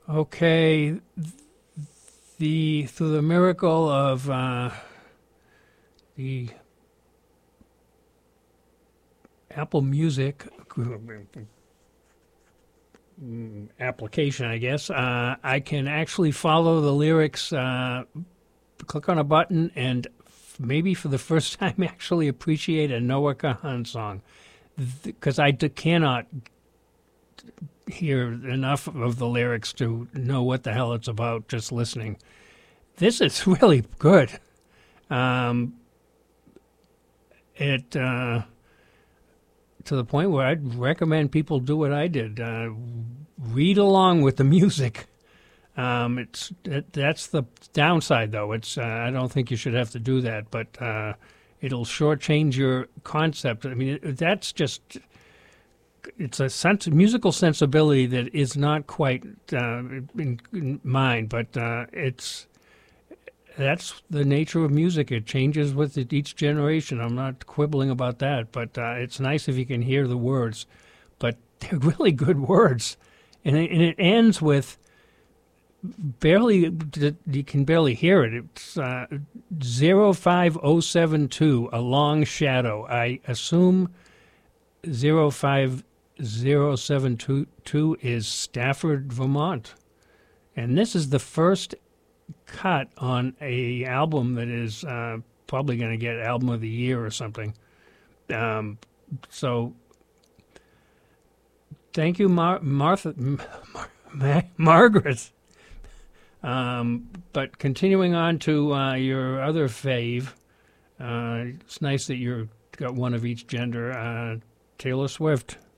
Okay, the through the miracle of the Apple Music application, I guess, I can actually follow the lyrics, click on a button, and maybe for the first time actually appreciate a Noah Kahan song. Because cannot hear enough of the lyrics to know what the hell it's about just listening. This is really good. It to the point where I'd recommend people do what I did. Read along with the music. That's the downside, though. I don't think you should have to do that, but it'll shortchange your concept. I mean, it's a musical sensibility that is not quite in mind, but that's the nature of music. It changes with each generation. I'm not quibbling about that, but it's nice if you can hear the words. But they're really good words. And it ends with you can barely hear it. It's 05072, a long shadow. I assume 05072 is Stafford, Vermont. And this is the first cut on a album that is probably going to get Album of the Year or something. So thank you, Margaret. But continuing on to your other fave, it's nice that you've got one of each gender. Taylor Swift.